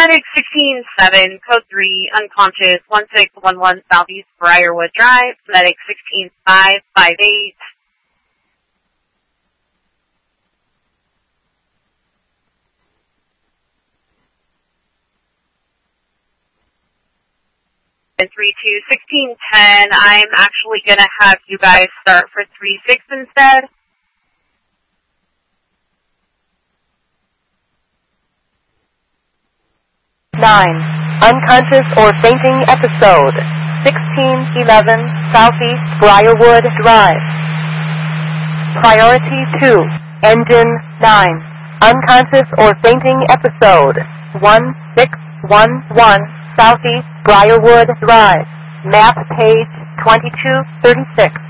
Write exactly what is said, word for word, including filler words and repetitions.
Medic sixteen seven, code three, unconscious, one six one one Southeast Briarwood Drive. Medic sixteen five five eight. three two, sixteen ten, I'm actually going to have you guys start for three six instead. nine. Unconscious or fainting episode. sixteen eleven Southeast Briarwood Drive. Priority two. Engine nine. Unconscious or fainting episode. one six one one Southeast Briarwood Drive. Map page twenty-two thirty-six.